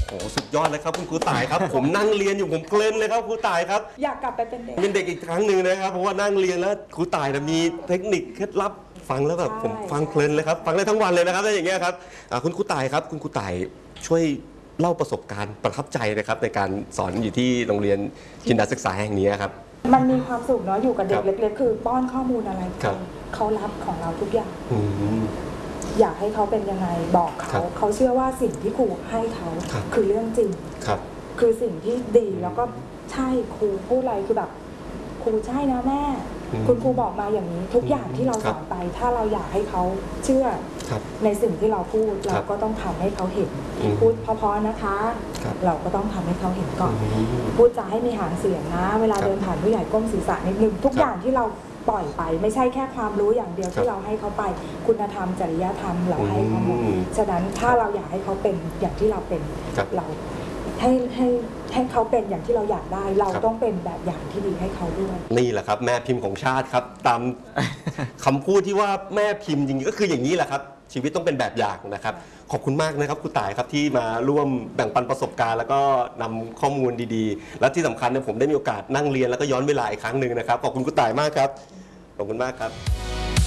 โอ้สุดยอดเลยครับคุณครูต่ายครับ ผมนั่งเรียนอยู่ผมเพลินเลยครับครูต่ายครับอยากกลับไปเป็นเด็กอีกครั้งหนึ่งนะครับเพราะว่านั่งเรียนแล้วครูต่ายมีเทคนิคเคล็ดลับฟังแล้วแบบผมฟังเพลินเลยครับฟังได้ทั้งวันเลยนะครับถ้าอย่างเงี้ยครับคุณครูต่ายครับคุณครูต่ายช่วยเล่าประสบการณ์ประทับใจนะครับในการสอนอยู่ที่โรงเรียนจินดาศึกษาแห่งนี้ครับมันมีความสุขเนาะอยู่กับเด็กเล็กๆคือป้อนข้อมูลอะไรเขารับของเราทุกอย่างอยากให้เขาเป็นยังไงบอกเขาเชื่อว่าสิ่งที่ครูให้เขาคือเรื่องจริงคือสิ่งที่ดีแล้วก็ใช่ครูพูดอะไรคือแบบครูใช่นะแม่คุณครูบอกมาอย่างนี้ทุกอย่างที่เราสอนไปถ้าเราอยากให้เขาเชื่อในสิ่งที่เราพูดเราก็ต้องทำให้เขาเห็นพูดเพราะๆนะคะเราก็ต้องทำให้เขาเห็นก่อนพูดจาให้มีหางเสียงนะเวลาเดินผ่านผู้ใหญ่ก้มศีรษะนิดนึงทุกอย่างที่เราปล่อยไปไม่ใช่แค่ความรู้อย่างเดียวที่เราให้เขาไปคุณธรรมจริยธรรมเราให้เขาหมดฉะนั้นถ้าเราอยากให้เขาเป็นอย่างที่เราเป็นเราให้เขาเป็นอย่างที่เราอยากได้เราต้องเป็นแบบอย่างที่ดีให้เขาด้วยนี่แหละครับแม่พิมพ์ของชาติครับตามคำพูดที่ว่าแม่พิมพ์จริงๆก็คืออย่างนี้แหละครับชีวิตต้องเป็นแบบอย่างนะครับขอบคุณมากนะครับครูต่ายครับที่มาร่วมแบ่งปันประสบการณ์แล้วก็นำข้อมูลดีๆและที่สำคัญเนี่ยผมได้มีโอกาสนั่งเรียนแล้วก็ย้อนเวลาอีกครั้งหนึ่งนะครับขอบคุณครูต่ายมากครับขอบคุณมากครับ